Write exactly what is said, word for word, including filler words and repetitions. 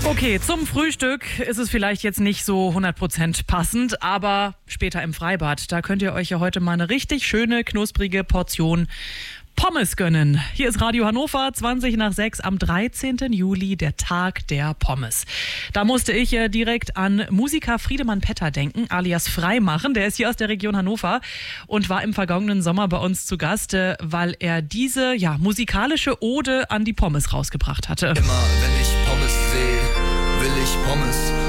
Okay, zum Frühstück ist es vielleicht jetzt nicht so hundert Prozent passend, aber später im Freibad, da könnt ihr euch ja heute mal eine richtig schöne, knusprige Portion Pommes gönnen. Hier ist Radio Hannover, zwanzig nach sechs am dreizehnten Juli, der Tag der Pommes. Da musste ich äh, direkt an Musiker Friedemann Petter denken, alias Freimachen. Der ist hier aus der Region Hannover und war im vergangenen Sommer bei uns zu Gast, äh, weil er diese ja, musikalische Ode an die Pommes rausgebracht hatte. Immer wenn ich Pommes sehe, will ich Pommes